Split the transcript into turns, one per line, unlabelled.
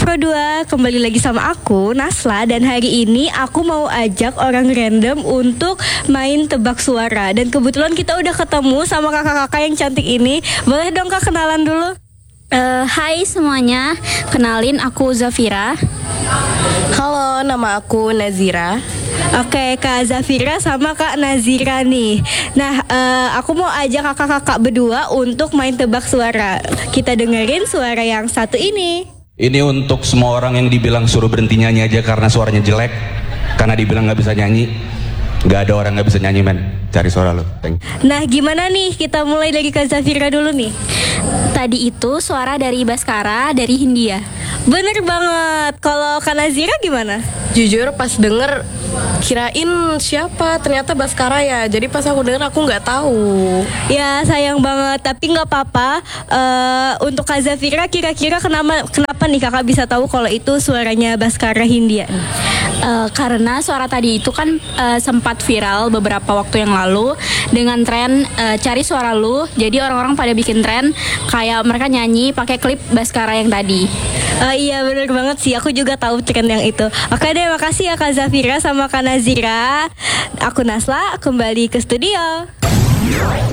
Pro 2, kembali lagi sama aku, Nasla. Dan hari ini aku mau ajak orang random untuk main tebak suara. Dan kebetulan kita udah ketemu sama kakak-kakak yang cantik ini. Boleh dong kak kenalan dulu?
Hai semuanya, kenalin aku Zafira.
Halo, nama aku Nazira.
Oke, Kak Zafira sama Kak Nazira nih. Nah, aku mau ajak kakak-kakak berdua untuk main tebak suara. Kita dengerin suara yang satu ini.
Ini untuk semua orang yang dibilang suruh berhenti nyanyi aja karena suaranya jelek, karena dibilang nggak bisa nyanyi. Nggak ada orang nggak bisa nyanyi, men. Cari suara lo.
Nah, gimana nih? Kita mulai dari Kak Zafira dulu nih.
Tadi itu suara dari Baskara dari Hindia.
Bener banget. Kalau Kak Nazira gimana?
Jujur pas denger kirain siapa, ternyata Baskara ya. Jadi pas aku denger aku nggak tahu.
Ya sayang banget, tapi nggak apa-apa. Untuk Kak Zafira, kira-kira kenapa nih kakak bisa tahu kalau itu suaranya Baskara Hindia?
Karena suara tadi itu kan sempat viral beberapa waktu yang lalu dengan tren cari suara lu. Jadi orang-orang pada bikin tren kayak mereka nyanyi pakai klip Baskara yang tadi.
Iya bener banget sih, aku juga tahu tren yang itu. Oke deh, makasih ya Kak Zafira sama Kak Nazira. Aku Nasla, kembali ke studio.